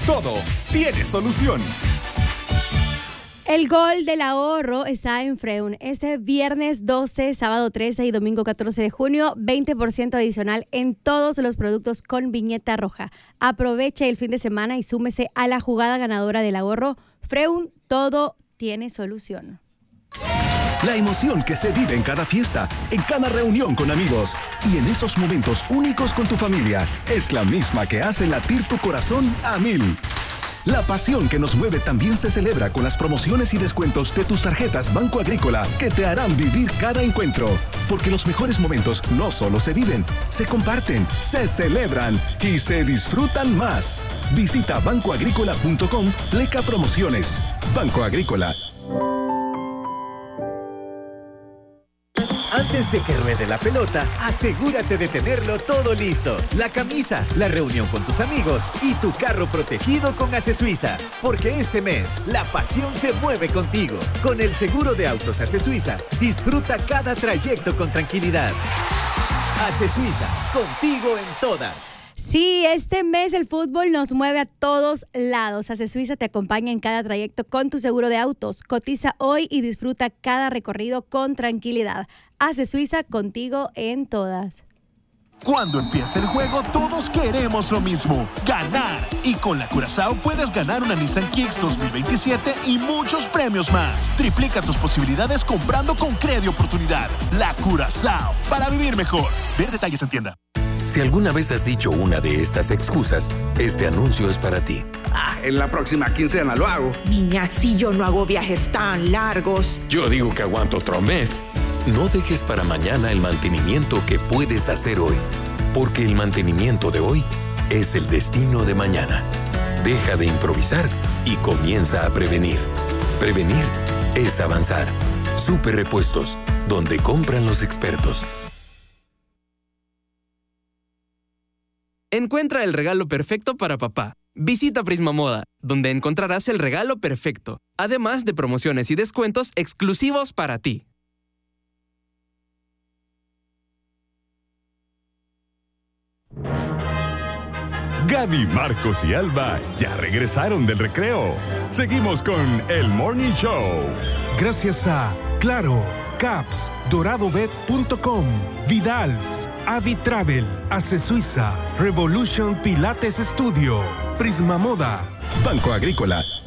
todo tiene solución. El gol del ahorro está en Freun. Este viernes 12, sábado 13 y domingo 14 de junio, 20% adicional en todos los productos con viñeta roja. Aproveche el fin de semana y súmese a la jugada ganadora del ahorro. Freun, todo tiene solución. La emoción que se vive en cada fiesta, en cada reunión con amigos y en esos momentos únicos con tu familia es la misma que hace latir tu corazón a 1000. La pasión que nos mueve también se celebra con las promociones y descuentos de tus tarjetas Banco Agrícola que te harán vivir cada encuentro. Porque los mejores momentos no solo se viven, se comparten, se celebran y se disfrutan más. Visita bancoagrícola.com, pleca promociones. Banco Agrícola. Antes de que ruede la pelota, asegúrate de tenerlo todo listo. La camisa, la reunión con tus amigos y tu carro protegido con ACE Suiza. Porque este mes, la pasión se mueve contigo. Con el seguro de autos ACE Suiza, disfruta cada trayecto con tranquilidad. ACE Suiza, contigo en todas. Sí, este mes el fútbol nos mueve a todos lados. ACE Suiza te acompaña en cada trayecto con tu seguro de autos. Cotiza hoy y disfruta cada recorrido con tranquilidad. ACE Suiza, contigo en todas. Cuando empieza el juego, todos queremos lo mismo, ganar. Y con la Curazao puedes ganar una Nissan Kicks 2027 y muchos premios más. Triplica tus posibilidades comprando con Credi Oportunidad. La Curazao, para vivir mejor. Ver detalles en tienda. Si alguna vez has dicho una de estas excusas, este anuncio es para ti. En la próxima quincena lo hago. Niña, si yo no hago viajes tan largos. Yo digo que aguanto otro mes. No dejes para mañana el mantenimiento que puedes hacer hoy, porque el mantenimiento de hoy es el destino de mañana. Deja de improvisar y comienza a prevenir. Prevenir es avanzar. Super Repuestos, donde compran los expertos. Encuentra el regalo perfecto para papá. Visita Prisma Moda, donde encontrarás el regalo perfecto, además de promociones y descuentos exclusivos para ti. Gaby, Marcos y Alba ya regresaron del recreo. Seguimos con el Morning Show. Gracias a Claro, Caps, DoradoBet.com, Vidals, Avi Travel, ACE Suiza, Revolution Pilates Studio, Prisma Moda, Banco Agrícola.